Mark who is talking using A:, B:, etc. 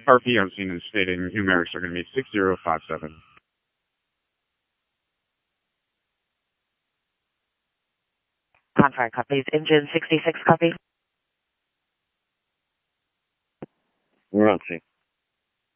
A: RPM scene is stating numerics are going to be 6057.
B: Confirm copies. Engine 66 copy.
C: We're on scene.